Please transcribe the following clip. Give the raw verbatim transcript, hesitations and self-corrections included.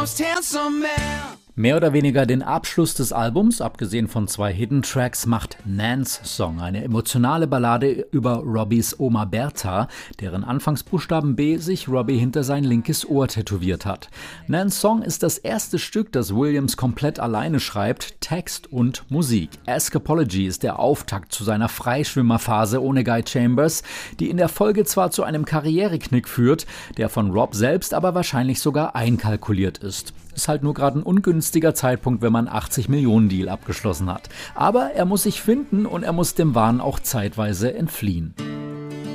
most handsome man. Mehr oder weniger den Abschluss des Albums, abgesehen von zwei Hidden Tracks, macht Nans Song, eine emotionale Ballade über Robbies Oma Bertha, deren Anfangsbuchstaben B sich Robbie hinter sein linkes Ohr tätowiert hat. Nans Song ist das erste Stück, das Williams komplett alleine schreibt, Text und Musik. Escapology ist der Auftakt zu seiner Freischwimmerphase ohne Guy Chambers, die in der Folge zwar zu einem Karriereknick führt, der von Rob selbst aber wahrscheinlich sogar einkalkuliert ist. Ist halt nur gerade ein ungünstiger Zeitpunkt, wenn man achtzig Millionen Deal abgeschlossen hat. Aber er muss sich finden und er muss dem Wahn auch zeitweise entfliehen.